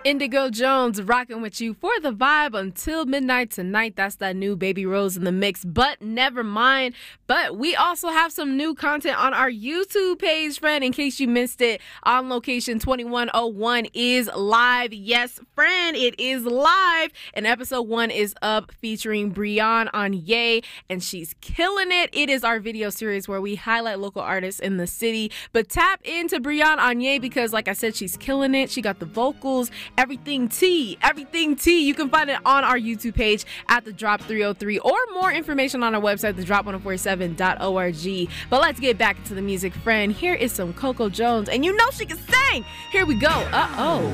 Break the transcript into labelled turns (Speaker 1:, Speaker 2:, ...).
Speaker 1: Indigo Jones rocking with you for the vibe until midnight tonight. That's that new Baby Rose in the mix, but never mind. But we also have some new content on our YouTube page, friend. In case you missed it, On Location 2101 is live. Yes, friend, it is live. And episode 1 is up featuring Brianne Anye, and she's killing it. It is our video series where we highlight local artists in the city. But tap into Brianne Anye because, like I said, she's killing it. She got the vocals. Everything T. You can find it on our YouTube page at The Drop 303 or more information on our website, thedrop1047.org. But let's get back into the music, friend. Here is some Coco Jones, and you know she can sing. Here we go. Uh-oh.